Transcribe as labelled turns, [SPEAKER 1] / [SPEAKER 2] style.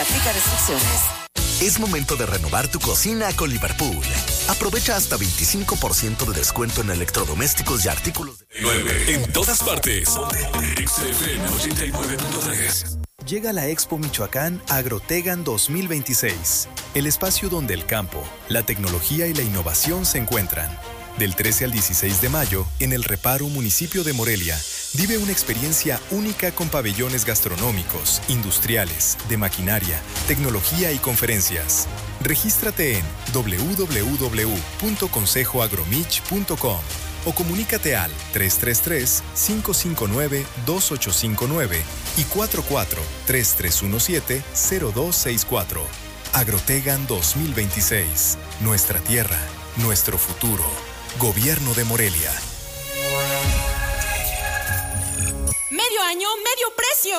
[SPEAKER 1] Aplica restricciones.
[SPEAKER 2] Es momento de renovar tu cocina con Liverpool. Aprovecha hasta 25% de descuento en electrodomésticos y artículos.
[SPEAKER 3] 9. En todas partes. XFM 89.3.
[SPEAKER 4] Llega la Expo Michoacán Agrotegan 2026, el espacio donde el campo, la tecnología y la innovación se encuentran. Del 13 al 16 de mayo, en El Reparo, municipio de Morelia, vive una experiencia única con pabellones gastronómicos, industriales, de maquinaria, tecnología y conferencias. Regístrate en www.consejoagromich.com o comunícate al 333-559-2859 y 44-3317-0264. Agrotegan 2026. Nuestra tierra, nuestro futuro. Gobierno de Morelia.
[SPEAKER 5] Medio año, medio precio.